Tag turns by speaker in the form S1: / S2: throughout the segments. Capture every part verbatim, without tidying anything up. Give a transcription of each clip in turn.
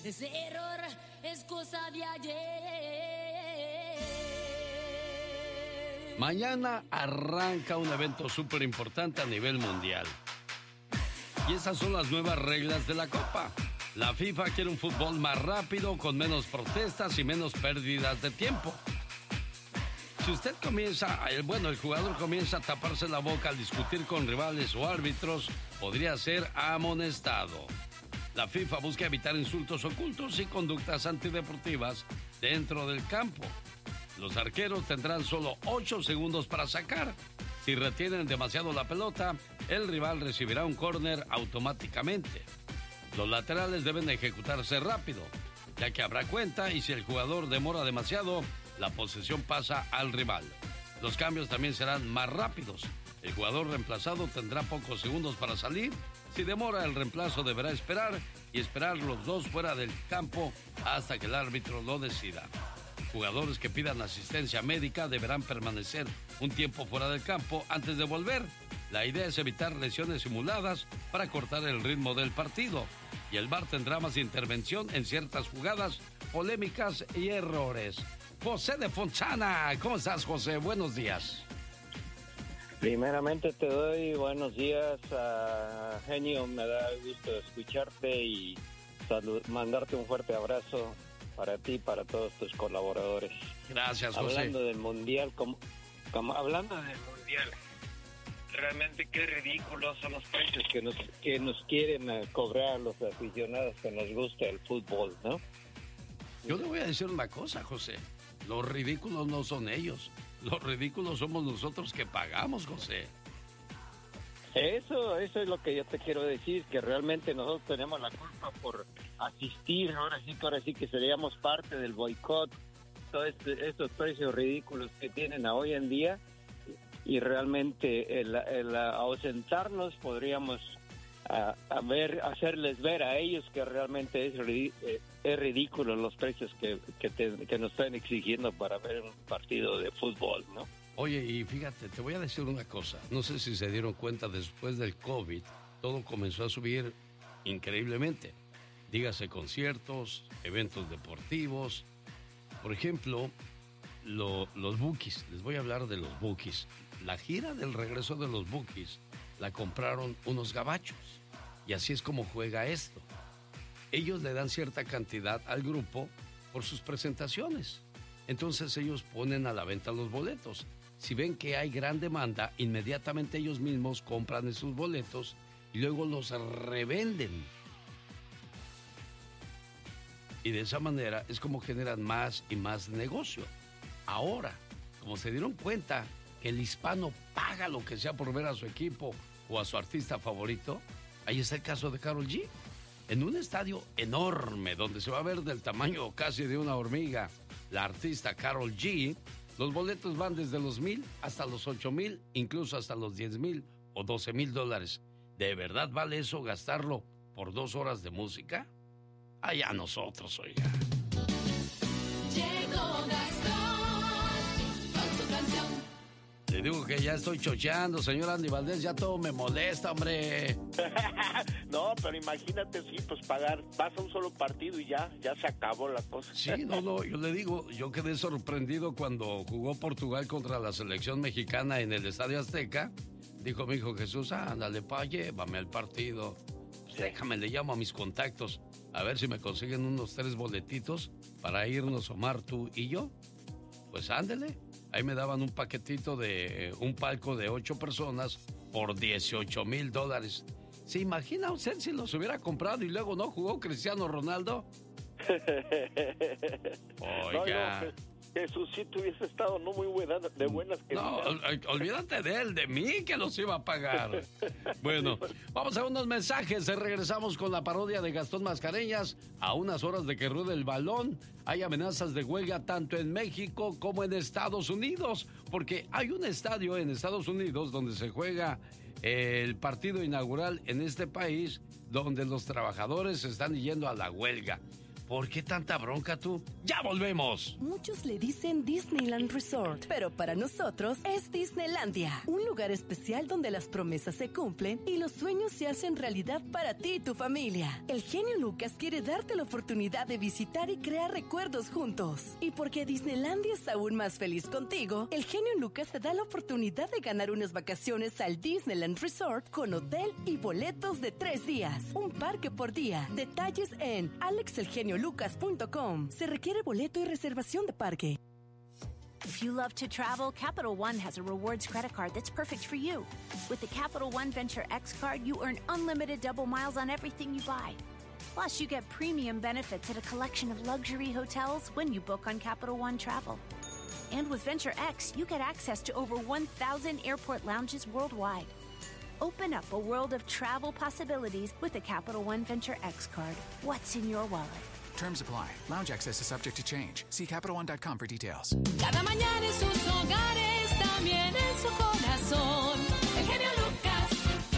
S1: Ese error es cosa de ayer.
S2: Mañana arranca un evento súper importante a nivel mundial. Y esas son las nuevas reglas de la Copa. La FIFA quiere un fútbol más rápido, con menos protestas y menos pérdidas de tiempo. Si usted comienza, bueno, el jugador comienza a taparse la boca al discutir con rivales o árbitros, podría ser amonestado. La FIFA busca evitar insultos ocultos y conductas antideportivas dentro del campo. Los arqueros tendrán solo ocho segundos para sacar. Si retienen demasiado la pelota, el rival recibirá un córner automáticamente. Los laterales deben ejecutarse rápido, ya que habrá cuenta y si el jugador demora demasiado, la posesión pasa al rival. Los cambios también serán más rápidos. El jugador reemplazado tendrá pocos segundos para salir. Si demora, el reemplazo deberá esperar y esperar los dos fuera del campo hasta que el árbitro lo decida. Jugadores que pidan asistencia médica deberán permanecer un tiempo fuera del campo antes de volver. La idea es evitar lesiones simuladas para cortar el ritmo del partido. Y el V A R tendrá más intervención en ciertas jugadas, polémicas y errores. José de Fontana, ¿cómo estás, José? Buenos días.
S3: Primeramente te doy buenos días, uh, genio, me da gusto escucharte y salud, mandarte un fuerte abrazo para ti y para todos tus colaboradores.
S2: Gracias, José.
S3: Hablando del mundial, como, como hablando del mundial, realmente qué ridículos son los precios que nos que nos quieren uh, cobrar los aficionados que nos gusta el fútbol, ¿no?
S2: Yo le voy a decir una cosa, José. Los ridículos no son ellos. Los ridículos somos nosotros que pagamos, José.
S3: Eso, eso es lo que yo te quiero decir, que realmente nosotros tenemos la culpa por asistir, ahora sí que ahora sí que seríamos parte del boicot, todos este, estos precios ridículos que tienen a hoy en día, y realmente el, el ausentarnos podríamos a, a ver, hacerles ver a ellos que realmente es, es ridículo los precios que, que, te, que nos están exigiendo para ver un partido de fútbol, ¿no?
S2: Oye, y fíjate, te voy a decir una cosa. No sé si se dieron cuenta, después del COVID, todo comenzó a subir increíblemente. Dígase conciertos, eventos deportivos. Por ejemplo, lo, los Bukis. Les voy a hablar de los Bukis. La gira del regreso de los Bukis la compraron unos gabachos. Y así es como juega esto. Ellos le dan cierta cantidad al grupo por sus presentaciones. Entonces ellos ponen a la venta los boletos. Si ven que hay gran demanda, inmediatamente ellos mismos compran esos boletos y luego los revenden. Y de esa manera es como generan más y más negocio. Ahora, como se dieron cuenta que el hispano paga lo que sea por ver a su equipo o a su artista favorito, ahí está el caso de Karol G. En un estadio enorme, donde se va a ver del tamaño casi de una hormiga, la artista Karol G, los boletos van desde los mil hasta los ocho mil, incluso hasta los diez mil o doce mil dólares. ¿De verdad vale eso gastarlo por dos horas de música? Allá nosotros, oiga.
S1: Llegó Gastón con su canción.
S2: Le digo que ya estoy chocheando, señor Andy Valdés, ya todo me molesta, hombre.
S4: No, pero imagínate, sí, pues pagar, vas a un solo partido y ya, ya se acabó la cosa.
S2: Sí, no, no, yo le digo, yo quedé sorprendido cuando jugó Portugal contra la selección mexicana en el Estadio Azteca. Dijo mi hijo Jesús, ándale, pa, llévame al partido. Pues déjame, le llamo a mis contactos, a ver si me consiguen unos tres boletitos para irnos Omar, tú y yo. Pues ándele. Ahí me daban un paquetito de un palco de ocho personas por dieciocho mil dólares. ¿Se imagina usted si los hubiera comprado y luego no jugó Cristiano Ronaldo? Oiga.
S4: No, no, Jesús, si tú hubiese estado no muy buena, de buenas que
S2: no, olvídate de él, de mí que los iba a pagar. Bueno, vamos a unos mensajes. Regresamos con la parodia de Gastón Mascareñas. A unas horas de que ruede el balón, hay amenazas de huelga tanto en México como en Estados Unidos, porque hay un estadio en Estados Unidos donde se juega el partido inaugural en este país, donde los trabajadores están yendo a la huelga. ¿Por qué tanta bronca tú? ¡Ya volvemos!
S5: Muchos le dicen Disneyland Resort, pero para nosotros es Disneylandia. Un lugar especial donde las promesas se cumplen y los sueños se hacen realidad para ti y tu familia. El genio Lucas quiere darte la oportunidad de visitar y crear recuerdos juntos. Y porque Disneylandia es aún más feliz contigo, el genio Lucas te da la oportunidad de ganar unas vacaciones al Disneyland Resort con hotel y boletos de tres días. Un parque por día. Detalles en alex el genio lucas punto com. Se requiere boleto y reservación de parque.
S6: If you love to travel, Capital One has a rewards credit card that's perfect for you. With the Capital One Venture X card, you earn unlimited double miles on everything you buy. Plus, you get premium benefits at a collection of luxury hotels when you book on Capital One Travel. And with Venture X, you get access to over one thousand airport lounges worldwide. Open up a world of travel possibilities with the Capital One Venture X card. What's in your wallet?
S7: Terms apply. Lounge access is subject to change. See Capital One dot com for details.
S1: Cada mañana en sus hogares, también en su corazón. El genio Lucas.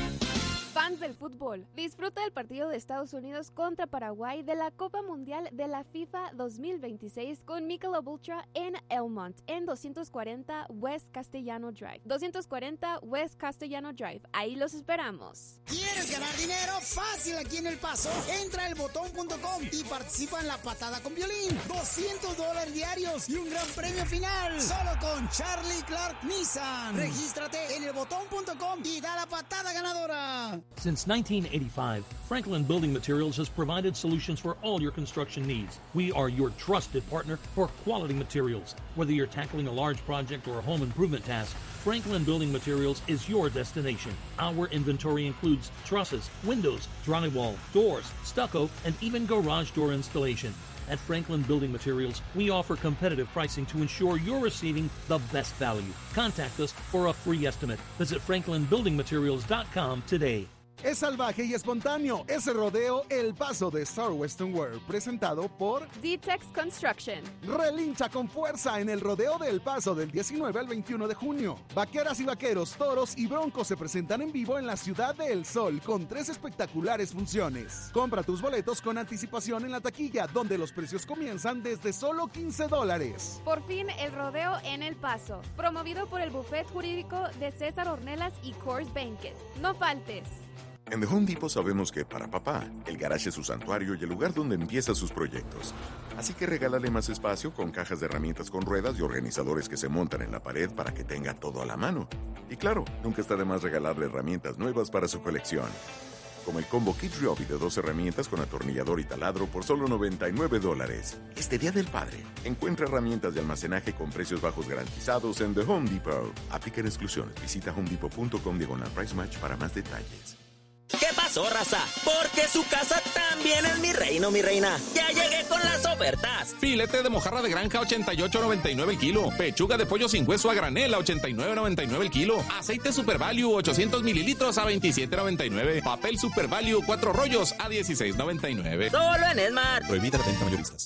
S8: Fans del fútbol, disfruta del partido de Estados Unidos contra Paraguay de la Copa Mundial de la FIFA dos mil veintiséis con Michelob Ultra en Elmont, en doscientos cuarenta West Castellano Drive. doscientos cuarenta West Castellano Drive. Ahí los esperamos.
S9: ¿Quieres ganar dinero? Fácil aquí en El Paso. Entra a el botón punto com y participa en la patada con violín. doscientos dólares diarios y un gran premio final. Solo con Charlie Clark Nissan. Regístrate en el botón punto com y da la patada ganadora.
S10: Since nineteen eighty-five, Franklin Building Materials has provided solutions for all your construction needs. We are your trusted partner for quality materials. Whether you're tackling a large project or a home improvement task, Franklin Building Materials is your destination. Our inventory includes trusses, windows, drywall, doors, stucco, and even garage door installation. At Franklin Building Materials, we offer competitive pricing to ensure you're receiving the best value. Contact us for a free estimate. Visit franklin building materials dot com today.
S11: Es salvaje y espontáneo. Es el rodeo El Paso de Star Western World, presentado por
S8: Z-Tex Construction.
S11: Relincha con fuerza en el rodeo de El Paso del diecinueve al veintiuno de junio. Vaqueras y vaqueros, toros y broncos se presentan en vivo en la Ciudad de El Sol con tres espectaculares funciones. Compra tus boletos con anticipación en la taquilla, donde los precios comienzan desde solo quince dólares.
S8: Por fin el rodeo en El Paso, promovido por el Buffet Jurídico de César Ornelas y Coors Banquet. No faltes.
S12: En The Home Depot sabemos que para papá, el garage es su santuario y el lugar donde empieza sus proyectos. Así que regálale más espacio con cajas de herramientas con ruedas y organizadores que se montan en la pared para que tenga todo a la mano. Y claro, nunca está de más regalarle herramientas nuevas para su colección. Como el combo Kid Ryobi de dos herramientas con atornillador y taladro por solo noventa y nueve dólares. Este Día del Padre, encuentra herramientas de almacenaje con precios bajos garantizados en The Home Depot. Aplican exclusiones. Visita home depot punto com diagonal price match para más detalles.
S13: ¿Qué pasó, raza? Porque su casa también es mi reino, mi reina. Ya llegué con las ofertas.
S14: Filete de mojarra de granja ochenta y ocho noventa y nueve el kilo. Pechuga de pollo sin hueso a granel a ochenta y nueve noventa y nueve el kilo. Aceite Super Value ochocientos mililitros a veintisiete noventa y nueve. Papel Super Value cuatro rollos a dieciséis noventa y nueve.
S13: Solo en Esmar.
S14: Prohibida la venta mayoristas.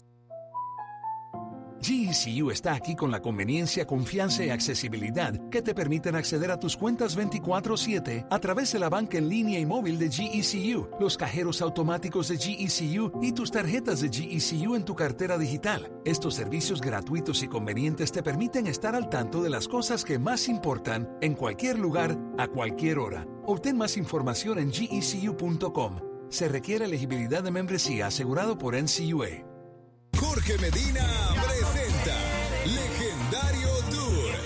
S15: G E C U está aquí con la conveniencia, confianza y accesibilidad que te permiten acceder a tus cuentas veinticuatro siete a través de la banca en línea y móvil de G E C U, los cajeros automáticos de G E C U y tus tarjetas de G E C U en tu cartera digital. Estos servicios gratuitos y convenientes te permiten estar al tanto de las cosas que más importan en cualquier lugar, a cualquier hora. Obtén más información en G E C U punto com. Se requiere elegibilidad de membresía asegurado por N C U A.
S16: Jorge Medina presenta Legendario Tour.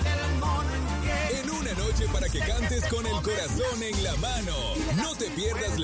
S16: En una noche para que cantes con el corazón en la mano. No te pierdas la